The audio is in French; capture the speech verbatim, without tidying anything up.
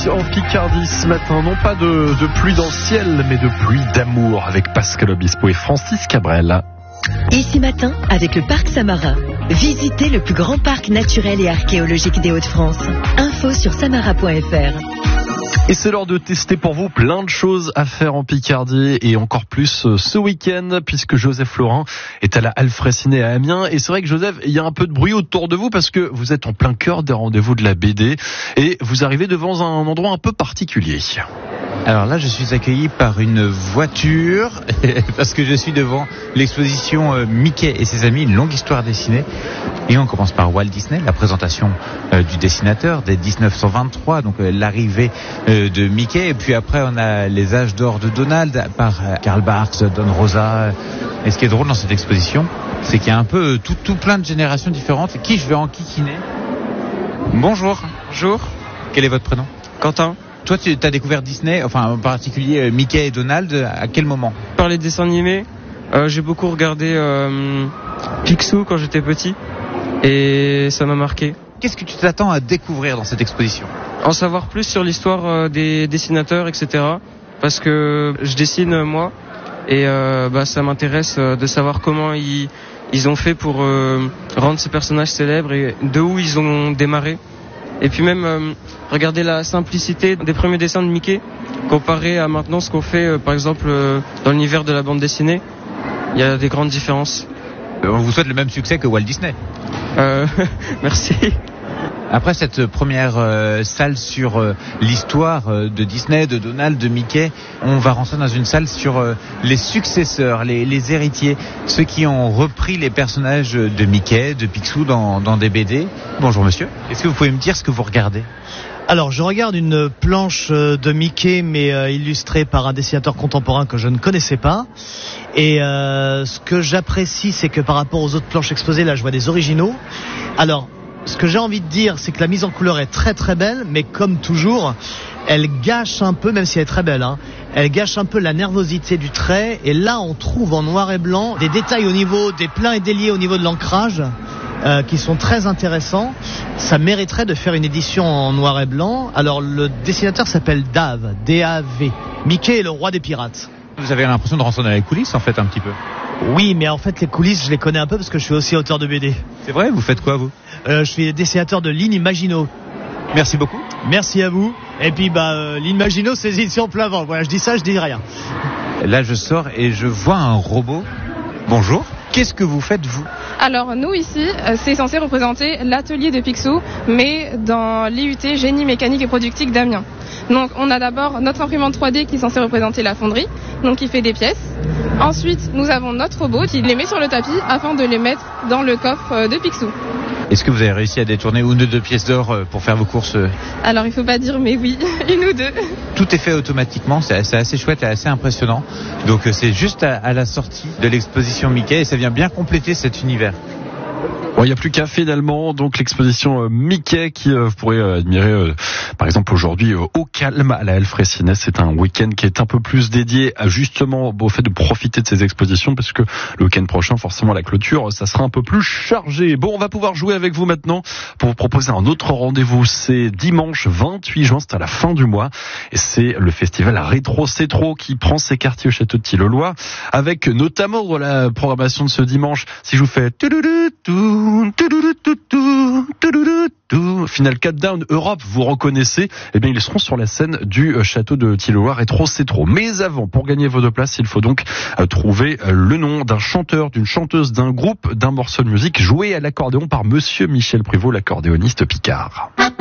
en Picardie ce matin. Non pas de, de pluie dans le ciel, mais de pluie d'amour avec Pascal Obispo et Francis Cabrel. Ici matin, avec le Parc Samara. Visitez le plus grand parc naturel et archéologique des Hauts-de-France. Info sur samara point f r. Et c'est l'heure de tester pour vous plein de choses à faire en Picardie et encore plus ce week-end puisque Joseph Laurin est à la Halle Fraissinet à Amiens. Et c'est vrai que Joseph, il y a un peu de bruit autour de vous parce que vous êtes en plein cœur des rendez-vous de la B D et vous arrivez devant un endroit un peu particulier. Alors là, je suis accueilli par une voiture parce que je suis devant l'exposition Mickey et ses amis, une longue histoire dessinée. Et on commence par Walt Disney, la présentation euh, du dessinateur dès dix-neuf cent vingt-trois, donc euh, l'arrivée euh, de Mickey. Et puis après, on a les âges d'or de Donald par euh, Karl Barks, Don Rosa. Et ce qui est drôle dans cette exposition, c'est qu'il y a un peu euh, tout, tout plein de générations différentes. Qui je vais enquiquiner. Bonjour. Bonjour. Quel est votre prénom? Quentin. Toi, tu as découvert Disney, enfin en particulier euh, Mickey et Donald, à quel moment? Par les dessins animés, euh, j'ai beaucoup regardé euh, Picsou quand j'étais petit. Et ça m'a marqué. Qu'est-ce que tu t'attends à découvrir dans cette exposition? En savoir plus sur l'histoire des dessinateurs, et cetera. Parce que je dessine moi et euh, bah, ça m'intéresse de savoir comment ils, ils ont fait pour euh, rendre ces personnages célèbres et de où ils ont démarré. Et puis même euh, regarder la simplicité des premiers dessins de Mickey comparé à maintenant ce qu'on fait euh, par exemple euh, dans l'univers de la bande dessinée. Il y a des grandes différences. On vous souhaite le même succès que Walt Disney. Euh, merci. Après cette première euh, salle sur euh, l'histoire euh, de Disney, de Donald, de Mickey, on va rentrer dans une salle sur euh, les successeurs, les, les héritiers, ceux qui ont repris les personnages de Mickey, de Picsou dans, dans des B D. Bonjour monsieur, est-ce que vous pouvez me dire ce que vous regardez ? Alors, je regarde une planche de Mickey, mais euh, illustrée par un dessinateur contemporain que je ne connaissais pas. Et euh, ce que j'apprécie, c'est que par rapport aux autres planches exposées, là, je vois des originaux. Alors, ce que j'ai envie de dire, c'est que la mise en couleur est très très belle, mais comme toujours, elle gâche un peu, même si elle est très belle, hein, elle gâche un peu la nervosité du trait. Et là, on trouve en noir et blanc des détails au niveau des pleins et déliés, au niveau de l'ancrage. Euh, qui sont très intéressants. Ça mériterait de faire une édition en noir et blanc. Alors le dessinateur s'appelle Dave, D A V. Mickey est le roi des pirates. Vous avez l'impression de rentrer dans les coulisses en fait un petit peu. Oui, mais en fait les coulisses je les connais un peu parce que je suis aussi auteur de B D. C'est vrai, vous faites quoi vous? euh, Je suis dessinateur de Ligne Maginot. Merci beaucoup. Merci à vous. Et puis bah euh, Ligne Maginot c'est édition plein vent. Voilà, je dis ça, je dis rien. Là je sors et je vois un robot. Bonjour. Qu'est-ce que vous faites, vous? Alors, nous, ici, c'est censé représenter l'atelier de Picsou, mais dans l'I U T Génie mécanique et productique d'Amiens. Donc, on a d'abord notre imprimante trois D qui est censée représenter la fonderie, donc qui fait des pièces. Ensuite, nous avons notre robot qui les met sur le tapis afin de les mettre dans le coffre de Picsou. Est-ce que vous avez réussi à détourner une ou deux pièces d'or pour faire vos courses? Alors, il faut pas dire, mais oui, une ou deux. Tout est fait automatiquement, c'est assez, assez chouette et assez impressionnant. Donc, c'est juste à, à la sortie de l'exposition Mickey et ça vient bien compléter cet univers. Bon, il n'y a plus qu'à finalement, donc l'exposition euh, Mickey qui euh, vous pourrez euh, admirer euh, par exemple aujourd'hui euh, au calme à la Halle Fraissinet. C'est un week-end qui est un peu plus dédié à justement au fait de profiter de ces expositions parce que le week-end prochain forcément la clôture ça sera un peu plus chargé. Bon, on va pouvoir jouer avec vous maintenant pour vous proposer un autre rendez-vous. C'est dimanche vingt-huit juin, c'est à la fin du mois et c'est le festival Rétro C'est Trop qui prend ses quartiers au château de Tilleloy avec notamment dans la programmation de ce dimanche, si je vous fais Final Countdown Europe, vous reconnaissez, eh bien ils seront sur la scène du château de Tilleloy Rétro C'est Trop. Mais avant, pour gagner vos deux places, il faut donc trouver le nom d'un chanteur, d'une chanteuse, d'un groupe, d'un morceau de musique joué à l'accordéon par Monsieur Michel Prévost, l'accordéoniste Picard.